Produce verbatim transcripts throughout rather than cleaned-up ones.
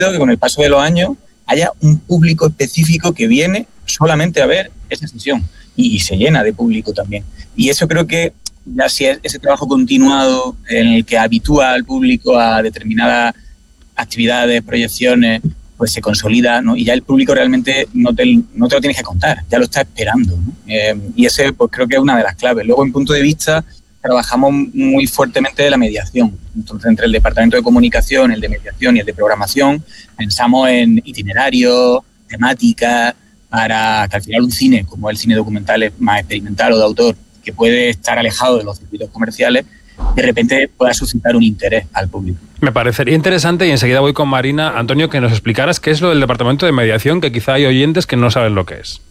que con el paso de los años haya un público específico que viene solamente a ver esa sesión y, y se llena de público también. Y eso creo que ya si es ese trabajo continuado en el que habitúa al público a determinadas actividades, proyecciones, pues se consolida, ¿no? Y ya el público realmente no te, no te lo tienes que contar, ya lo está esperando, ¿no? Eh, y ese pues creo que es una de las claves. Luego, en punto de vista, trabajamos muy fuertemente de la mediación. Entonces, entre el departamento de comunicación, el de mediación y el de programación, pensamos en itinerarios, temáticas, para que al final un cine, como el cine documental es más experimental o de autor, que puede estar alejado de los circuitos comerciales, de repente pueda suscitar un interés al público. Me parecería interesante, y enseguida voy con Marina, Antonio, que nos explicaras qué es lo del departamento de mediación, que quizá hay oyentes que no saben lo que es.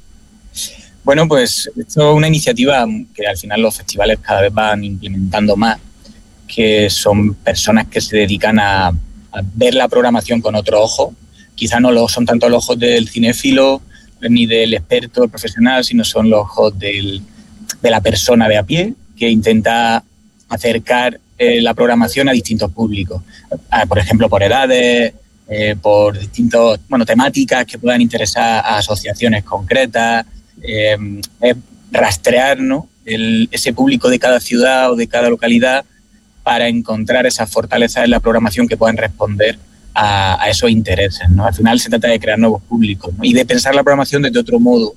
Bueno, pues esto es una iniciativa que al final los festivales cada vez van implementando más, que son personas que se dedican a, a ver la programación con otro ojo. Quizá no lo son tanto los ojos del cinéfilo ni del experto profesional, sino son los ojos del, de la persona de a pie, que intenta acercar eh, la programación a distintos públicos, ah, por ejemplo, por edades, eh, por distintas bueno, temáticas que puedan interesar a asociaciones concretas, eh, eh, rastrear, ¿no? El, ese público de cada ciudad o de cada localidad para encontrar esas fortalezas en la programación que puedan responder a, a esos intereses, ¿no? Al final se trata de crear nuevos públicos, ¿no? Y de pensar la programación desde otro modo,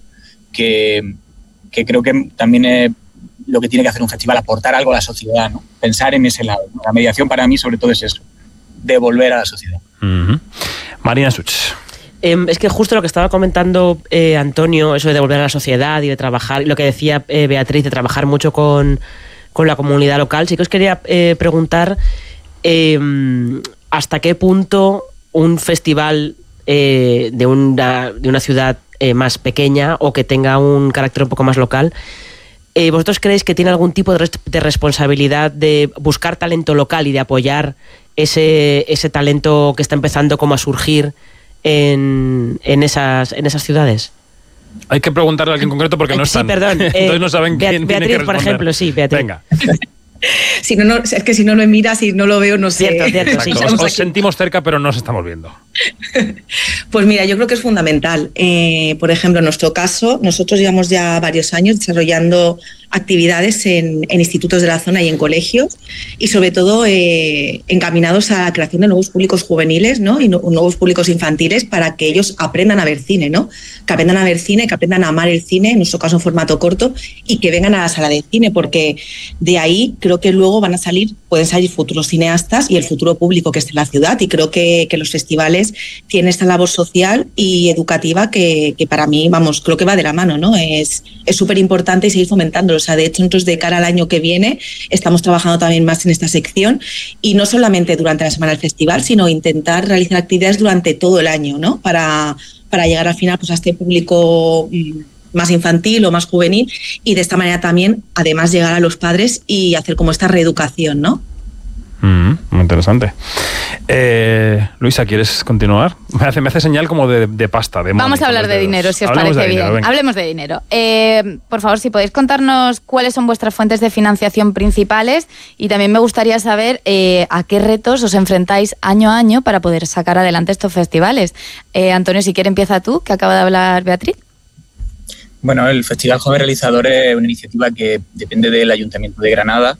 que, que creo que también es lo que tiene que hacer un festival, aportar algo a la sociedad, ¿no? Pensar en ese lado, ¿no? La mediación para mí sobre todo es eso, devolver a la sociedad. Uh-huh. Marina Such. Eh, es que justo lo que estaba comentando eh, Antonio, eso de devolver a la sociedad y de trabajar, y lo que decía eh, Beatriz, de trabajar mucho con, con la comunidad local, sí que os quería eh, preguntar eh, hasta qué punto un festival eh, de, una, de una ciudad eh, más pequeña o que tenga un carácter un poco más local, Eh, ¿vosotros creéis que tiene algún tipo de, res- de responsabilidad de buscar talento local y de apoyar ese, ese talento que está empezando como a surgir en, en, esas, en esas ciudades? Hay que preguntarle a alguien concreto porque no están. Sí, perdón. Eh, Entonces no saben Beat- quién Beatriz, tiene que por responder. ejemplo, sí, Beatriz. Venga. Si no, no, es que si no lo miras y no lo veo, no sé. Cierto, cierto, sí. Os, os sentimos cerca, pero no os estamos viendo. Pues mira, yo creo que es fundamental. Eh, por ejemplo, en nuestro caso, nosotros llevamos ya varios años desarrollando actividades en, en institutos de la zona y en colegios, y sobre todo eh, encaminados a la creación de nuevos públicos juveniles, ¿no? Y no, nuevos públicos infantiles, para que ellos aprendan a ver cine, ¿no? Que aprendan a ver cine, que aprendan a amar el cine, en nuestro caso en formato corto, y que vengan a la sala de cine, porque de ahí creo que luego van a salir, pueden salir futuros cineastas y el futuro público que esté en la ciudad. Y creo que, que los festivales tienen esta labor social y educativa que, que para mí, vamos, creo que va de la mano, ¿no? Es es súper importante y seguir fomentándolo. O sea, de hecho, nosotros de cara al año que viene estamos trabajando también más en esta sección, y no solamente durante la semana del festival, sino intentar realizar actividades durante todo el año, ¿no? Para, para llegar al final pues a este público más infantil o más juvenil, y de esta manera también, además, llegar a los padres y hacer como esta reeducación, ¿no? Mm, muy interesante. Eh, Luisa, ¿quieres continuar? Me hace, me hace señal como de, de pasta. De Vamos money, a hablar de dedos. dinero, si os Hablemos parece de dinero, bien. venga. Hablemos de dinero. Eh, por favor, si podéis contarnos cuáles son vuestras fuentes de financiación principales, y también me gustaría saber eh, a qué retos os enfrentáis año a año para poder sacar adelante estos festivales. Eh, Antonio, si quieres empieza tú, que acaba de hablar Beatriz. Bueno, el Festival Joven Realizador es una iniciativa que depende del Ayuntamiento de Granada,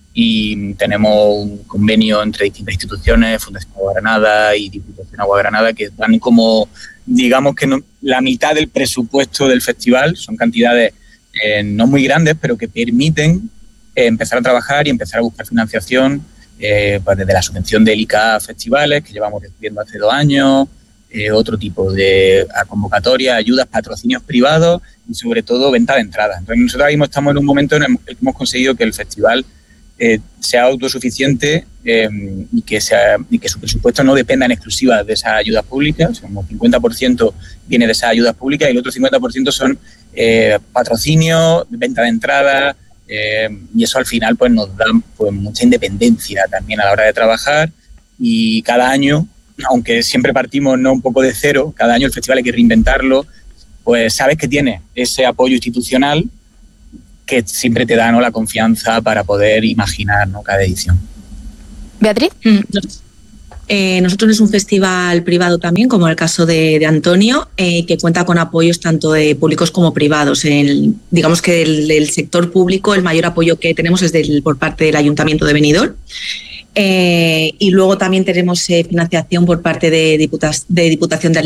y tenemos un convenio entre distintas instituciones, Fundación Agua Granada y Diputación Agua Granada, que dan como, digamos que no, la mitad del presupuesto del festival. Son cantidades eh, no muy grandes, pero que permiten eh, empezar a trabajar y empezar a buscar financiación, eh, pues desde la subvención del I C A Festivales, que llevamos recibiendo hace dos años, eh, otro tipo de convocatorias, ayudas, patrocinios privados y sobre todo venta de entradas. Entonces nosotros ahora mismo estamos en un momento en el que hemos conseguido que el festival Eh, sea autosuficiente eh, y, que sea, y que su presupuesto no dependa en exclusiva de esas ayudas públicas. O sea, un cincuenta por ciento viene de esas ayudas públicas y el otro cincuenta por ciento son eh, patrocinios, venta de entradas, eh, y eso al final pues nos da pues, mucha independencia también a la hora de trabajar. Y cada año, aunque siempre partimos no un poco de cero, cada año el festival hay que reinventarlo, pues sabes que tiene ese apoyo institucional que siempre te da, ¿no?, la confianza para poder imaginar, ¿no?, cada edición. Beatriz. Eh, nosotros es un festival privado también, como en el caso de, de Antonio, eh, que cuenta con apoyos tanto de públicos como privados. El, digamos que del, del sector público el mayor apoyo que tenemos es del, por parte del Ayuntamiento de Benidorm. Eh, y luego también tenemos eh, financiación por parte de, Diputas, de Diputación de